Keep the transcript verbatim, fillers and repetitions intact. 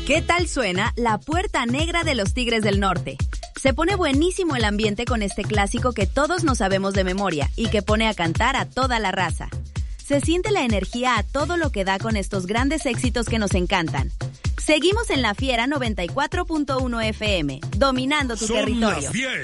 ¿Qué tal suena La Puerta Negra de los Tigres del Norte? Se pone buenísimo el ambiente con este clásico que todos nos sabemos de memoria y que pone a cantar a toda la raza. Se siente la energía a todo lo que da con estos grandes éxitos que nos encantan. Seguimos en La Fiera noventa y cuatro punto uno F M, dominando tu Son territorio. Las diez.